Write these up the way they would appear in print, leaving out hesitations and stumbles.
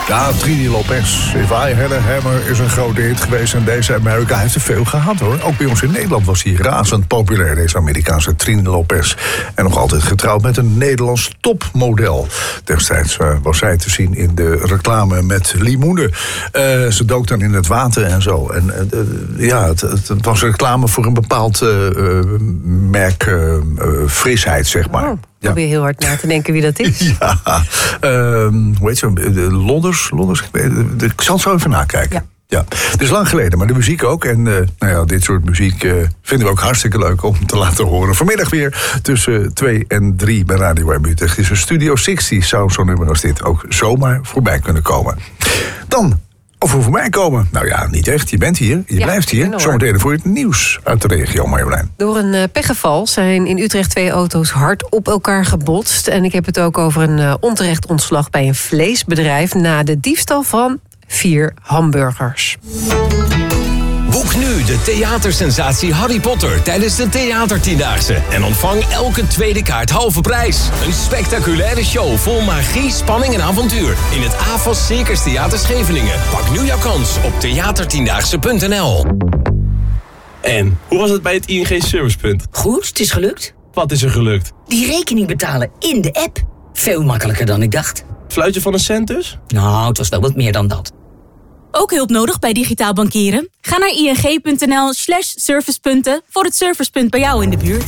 Ja, Trini Lopez. If I Had a Hammer is een grote hit geweest. En deze Amerika heeft er veel gehad, hoor. Ook bij ons in Nederland was hij razend populair, deze Amerikaanse Trini Lopez. En nog altijd getrouwd met een Nederlands topmodel. Destijds was zij te zien in de reclame met limoenen. Ze dook dan in het water en zo. En het was reclame voor een bepaald merk frisheid, zeg maar. Oh. Ik probeer heel hard na te denken wie dat is. Ja, hoe heet ze? Lodders? Ik zal het zo even nakijken. Ja. Het is lang geleden, maar de muziek ook. En dit soort muziek vinden we ook hartstikke leuk om te laten horen. Vanmiddag weer tussen 2 en 3 bij Radio M Utrecht. Is een Studio 60, zou zo'n nummer als dit ook zomaar voorbij kunnen komen. Dan... Of we voorbij komen. Nou ja, niet echt. Je bent hier. Je blijft hier. Zometeen voor het nieuws uit de regio, Marjolein. Door een pechgeval zijn in Utrecht 2 auto's hard op elkaar gebotst. En ik heb het ook over een onterecht ontslag bij een vleesbedrijf na de diefstal van 4 hamburgers. Boek nu de theatersensatie Harry Potter tijdens de Theatertiendaagse. En ontvang elke tweede kaart halve prijs. Een spectaculaire show vol magie, spanning en avontuur. In het AFAS Circus Theater Scheveningen. Pak nu jouw kans op theatertiendaagse.nl. En, hoe was het bij het ING Servicepunt? Goed, het is gelukt. Wat is er gelukt? Die rekening betalen in de app. Veel makkelijker dan ik dacht. Fluitje van een cent dus? Nou, het was wel wat meer dan dat. Ook hulp nodig bij digitaal bankieren? Ga naar ing.nl/servicepunten voor het servicepunt bij jou in de buurt.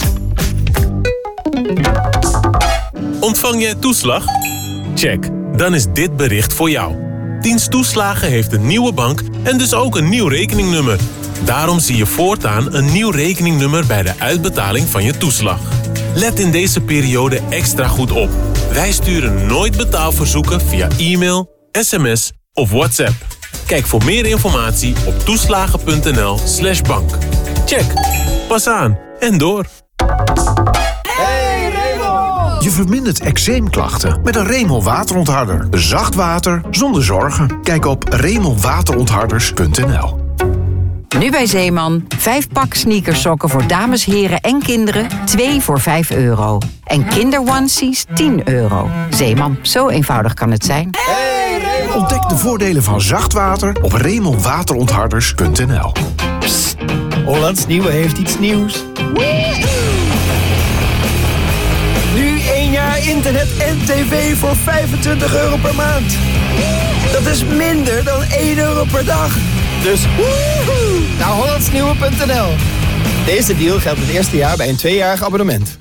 Ontvang jij toeslag? Check, dan is dit bericht voor jou. Dienst Toeslagen heeft een nieuwe bank en dus ook een nieuw rekeningnummer. Daarom zie je voortaan een nieuw rekeningnummer bij de uitbetaling van je toeslag. Let in deze periode extra goed op. Wij sturen nooit betaalverzoeken via e-mail, sms of WhatsApp. Kijk voor meer informatie op toeslagen.nl/bank. Check, pas aan en door. Hey Remel! Je vermindert eczeemklachten met een Remel waterontharder. Zacht water zonder zorgen. Kijk op remelwaterontharders.nl. Nu bij Zeeman. 5 pak sneakersokken voor dames, heren en kinderen. 2 voor €5. En kinderonesies €10. Zeeman, zo eenvoudig kan het zijn. Ontdek de voordelen van zacht water op remelwaterontharders.nl. Psst, Hollands Nieuwe heeft iets nieuws. Nu 1 jaar internet en tv voor €25 per maand. Dat is minder dan €1 per dag. Dus naar hollandsnieuwe.nl. Deze deal geldt het eerste jaar bij een 2-jarig abonnement.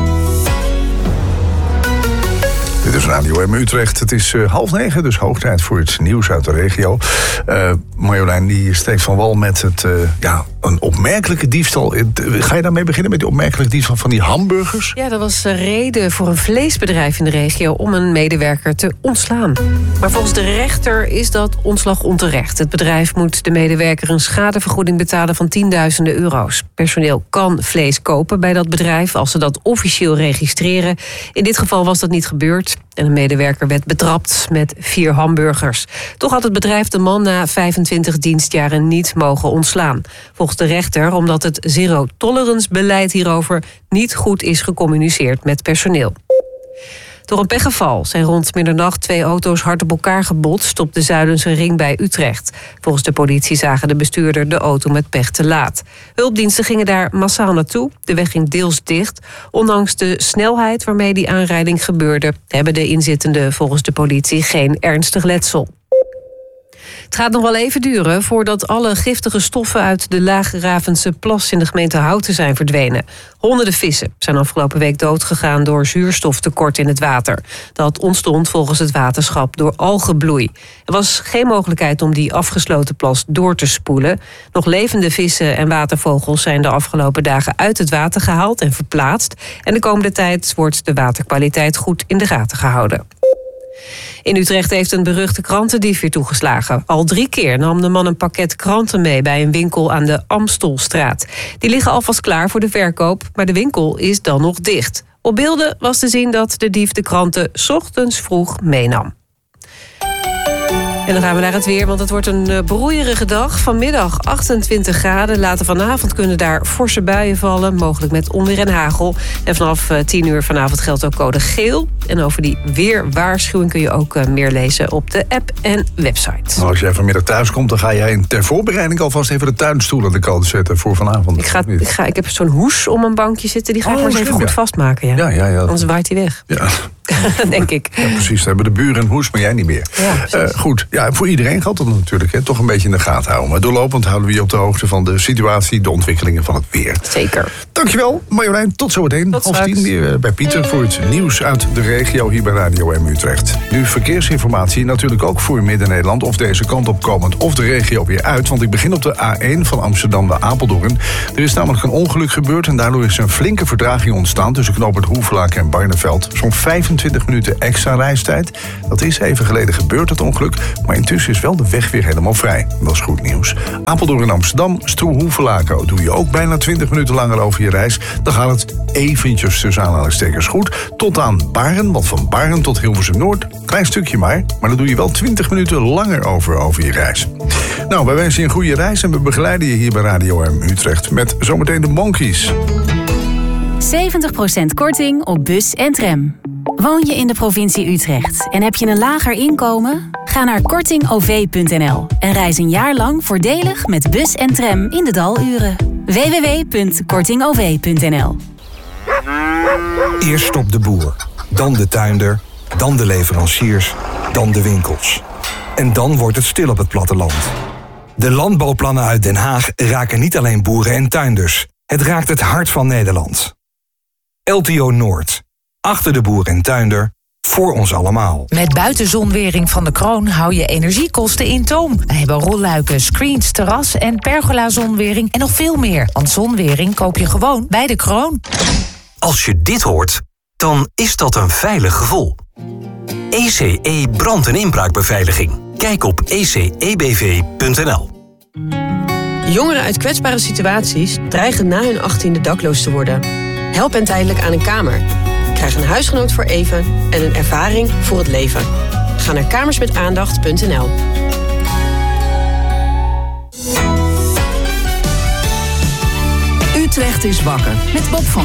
Dit is Radio M Utrecht. Het is 8:30, dus hoog tijd voor het nieuws uit de regio. Marjolein, die steekt van wal met een opmerkelijke diefstal. Ga je daarmee beginnen met die opmerkelijke diefstal van die hamburgers? Ja, dat was reden voor een vleesbedrijf in de regio om een medewerker te ontslaan. Maar volgens de rechter is dat ontslag onterecht. Het bedrijf moet de medewerker een schadevergoeding betalen van tienduizenden euro's. Personeel kan vlees kopen bij dat bedrijf als ze dat officieel registreren. In dit geval was dat niet gebeurd. En een medewerker werd betrapt met 4 hamburgers. Toch had het bedrijf de man na 25 dienstjaren niet mogen ontslaan. Volgens de rechter omdat het zero-tolerance-beleid hierover niet goed is gecommuniceerd met personeel. Door een pechgeval zijn rond middernacht 2 auto's hard op elkaar gebotst op de Zuilense ring bij Utrecht. Volgens de politie zagen de bestuurder de auto met pech te laat. Hulpdiensten gingen daar massaal naartoe. De weg ging deels dicht. Ondanks de snelheid waarmee die aanrijding gebeurde, hebben de inzittenden volgens de politie geen ernstig letsel. Het gaat nog wel even duren voordat alle giftige stoffen uit de Laagravense plas in de gemeente Houten zijn verdwenen. Honderden vissen zijn afgelopen week doodgegaan door zuurstoftekort in het water. Dat ontstond volgens het waterschap door algenbloei. Er was geen mogelijkheid om die afgesloten plas door te spoelen. Nog levende vissen en watervogels zijn de afgelopen dagen uit het water gehaald en verplaatst. En de komende tijd wordt de waterkwaliteit goed in de gaten gehouden. In Utrecht heeft een beruchte krantendief weer toegeslagen. Al 3 keer nam de man een pakket kranten mee bij een winkel aan de Amstelstraat. Die liggen alvast klaar voor de verkoop, maar de winkel is dan nog dicht. Op beelden was te zien dat de dief de kranten 's ochtends vroeg meenam. En dan gaan we naar het weer, want het wordt een broeierige dag. Vanmiddag 28 graden. Later vanavond kunnen daar forse buien vallen. Mogelijk met onweer en hagel. En vanaf 10 uur vanavond geldt ook code geel. En over die weerwaarschuwing kun je ook meer lezen op de app en website. Nou, als jij vanmiddag thuis komt, dan ga jij ter voorbereiding alvast even de tuinstoel aan de kant zetten voor vanavond. Ik heb zo'n hoes om een bankje zitten. Die ga ik maar eens even goed vastmaken. Ja. Anders waait hij weg. Ja. Denk ik. Ja, precies. Dan hebben de buren een hoes, maar jij niet meer. Ja, goed. Ja, voor iedereen geldt dat natuurlijk. Hè. Toch een beetje in de gaten houden. Maar doorlopend houden we je op de hoogte van de situatie, de ontwikkelingen van het weer. Zeker. Dankjewel, Marjolein. Tot zometeen. Tot straks. 10:30 weer bij Pieter voor het nieuws uit de regio hier bij Radio M Utrecht. Nu verkeersinformatie natuurlijk ook voor Midden-Nederland. Of deze kant op komend of de regio weer uit. Want ik begin op de A1 van Amsterdam naar Apeldoorn. Er is namelijk een ongeluk gebeurd en daardoor is een flinke vertraging ontstaan tussen knooppunt Hoevelaak en Barneveld. Zo'n 25 minuten extra reistijd. Dat is even geleden gebeurd, het ongeluk. Maar intussen is wel de weg weer helemaal vrij. Dat is goed nieuws. Apeldoorn en Amsterdam, Stroe-Hoevelaken. Doe je ook bijna 20 minuten langer over je reis. Dan gaat het eventjes tussen aanhalingstekens goed. Tot aan Baren, want van Baren tot Hilversum-Noord. Klein stukje maar dan doe je wel 20 minuten langer over je reis. Nou, wij wensen je een goede reis en we begeleiden je hier bij Radio M Utrecht met zometeen de Monkeys. 70% korting op bus en tram. Woon je in de provincie Utrecht en heb je een lager inkomen? Ga naar kortingov.nl en reis een jaar lang voordelig met bus en tram in de daluren. www.kortingov.nl. Eerst stopt de boer, dan de tuinder, dan de leveranciers, dan de winkels. En dan wordt het stil op het platteland. De landbouwplannen uit Den Haag raken niet alleen boeren en tuinders. Het raakt het hart van Nederland. LTO Noord. Achter de boer en tuinder. Voor ons allemaal. Met buitenzonwering van de Kroon hou je energiekosten in toom. We hebben rolluiken, screens, terras en pergola-zonwering en nog veel meer. Want zonwering koop je gewoon bij de Kroon. Als je dit hoort, dan is dat een veilig gevoel. ECE brand- en inbraakbeveiliging. Kijk op ecebv.nl. Jongeren uit kwetsbare situaties dreigen na hun 18e dakloos te worden. Help hen tijdelijk aan een kamer. Krijg een huisgenoot voor even en een ervaring voor het leven. Ga naar kamersmetaandacht.nl. Utrecht is wakker met Bob van